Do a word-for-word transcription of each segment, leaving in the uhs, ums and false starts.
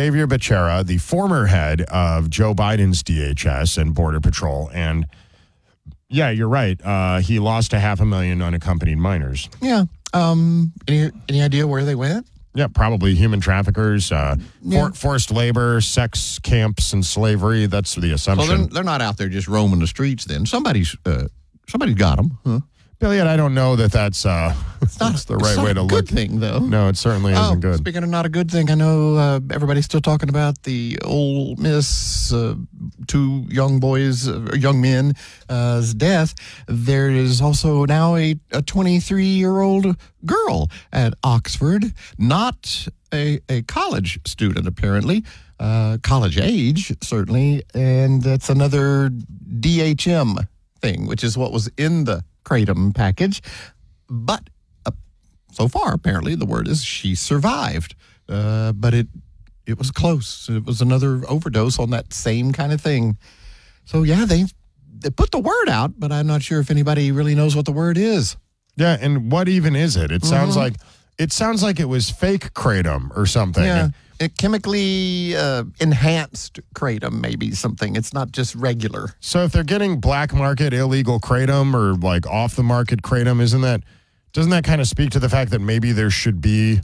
Xavier Becerra, the former head of Joe Biden's D H S and Border Patrol. And yeah, you're right. Uh, he lost a half a million unaccompanied minors. Yeah. Um, any, any idea where they went? Yeah, probably human traffickers, uh, Yeah. for, forced labor, sex camps, and slavery. That's the So assumption. they're, they're not out there just roaming the streets then. Somebody's uh, somebody's got them. Huh? Billy, I don't know that that's, uh, that's the right It's not way to a look. good thing, though. No, it certainly Oh, isn't good. speaking of not a good thing, I know uh, everybody's still talking about the Ole Miss uh, two young boys, uh, young men's uh, death. There is also now a twenty-three-year-old girl at Oxford, not a, a college student, apparently, uh, college age, certainly, and that's another D H M thing, which is what was in the Kratom package. But uh, so far, apparently, the word is she survived. Uh, but it it was close. It was another overdose on that same kind of thing. So, yeah, they, they put the word out, but I'm not sure if anybody really knows what the word is. Yeah, and what even is it? It sounds Mhm. like it sounds like it was fake kratom or something. Yeah. It chemically uh, enhanced kratom, maybe something. It's not just regular. So if they're getting black market illegal kratom or like off the market kratom, isn't that doesn't that kind of speak to the fact that maybe there should be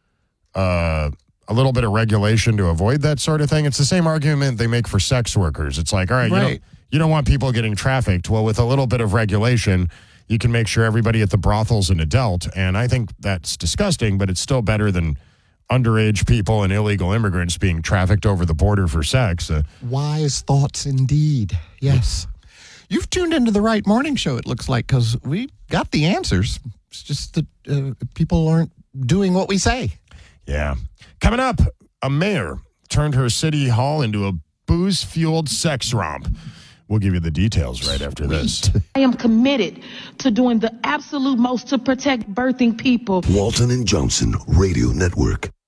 uh, a little bit of regulation to avoid that sort of thing? It's the same argument they make for sex workers. It's like, all right, you Right. don't you don't want people getting trafficked. Well, with a little bit of regulation, you can make sure everybody at the brothel's an adult. And I think that's disgusting, but it's still better than underage people and illegal immigrants being trafficked over the border for sex. Uh, Wise thoughts indeed. Yes. You've tuned into the right morning show, it looks like, because we got the answers. It's just that uh, people aren't doing what we say. yeah. Coming up, a mayor turned her city hall into a booze-fueled sex romp. We'll give you the details right after this. I am committed to doing the absolute most to protect birthing people. Walton and Johnson Radio Network.